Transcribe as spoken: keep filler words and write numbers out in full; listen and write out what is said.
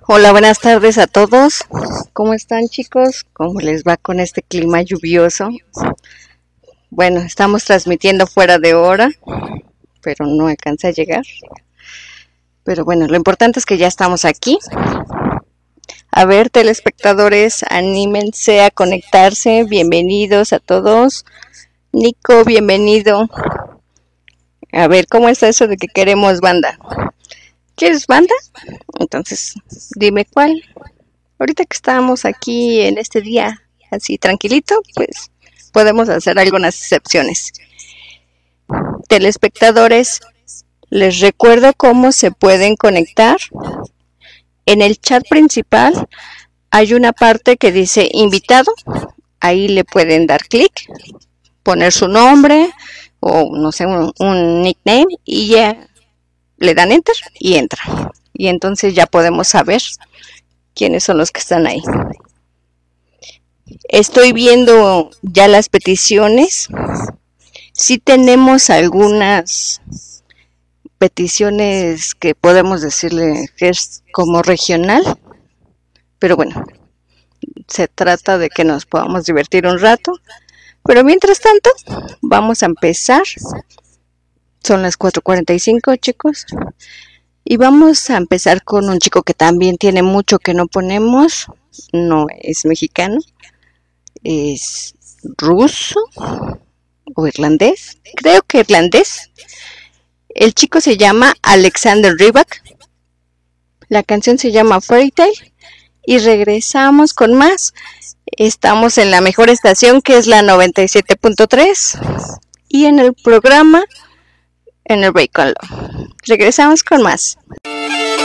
Hola, buenas tardes a todos. ¿Cómo están, chicos? ¿Cómo les va con este clima lluvioso? Bueno, estamos transmitiendo fuera de hora, pero no alcancé a llegar. Pero bueno, lo importante es que ya estamos aquí. A ver, telespectadores, anímense a conectarse. Bienvenidos a todos. Nico, bienvenido. A ver, ¿cómo está eso de que queremos banda? ¿Quieres banda? Entonces, dime cuál. Ahorita que estamos aquí en este día así tranquilito, pues podemos hacer algunas excepciones. Telespectadores, les recuerdo cómo se pueden conectar. En el chat principal hay una parte que dice invitado. Ahí le pueden dar clic, poner su nombre o no sé, un, un nickname y ya le dan enter y entra. Y entonces ya podemos saber quiénes son los que están ahí. Estoy viendo ya las peticiones. Sí tenemos algunas peticiones que podemos decirle que es como regional, pero bueno, se trata de que nos podamos divertir un rato. Pero mientras tanto, vamos a empezar. Son las cuatro cuarenta y cinco, chicos. Y vamos a empezar con un chico que también tiene mucho que no ponemos. No es mexicano. Es ruso o irlandés. Creo que irlandés. El chico se llama Alexander Rybak. La canción se llama Fairy Tale. Y regresamos con más. Estamos en la mejor estación, que es la noventa y siete punto tres. Y en el programa, en el Break on Love. Regresamos con más.